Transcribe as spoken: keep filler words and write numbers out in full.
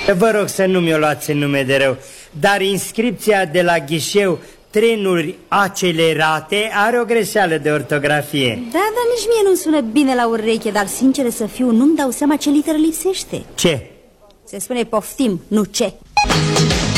Vă rog să nu mi-o luați în nume de rău, dar inscripția de la ghișeu trenuri accelerate are o greșeală de ortografie. Da, dar nici mie nu sună bine la ureche, dar sincer să fiu, nu-mi dau seama ce literă lipsește. Ce? Se spune poftim, nu ce.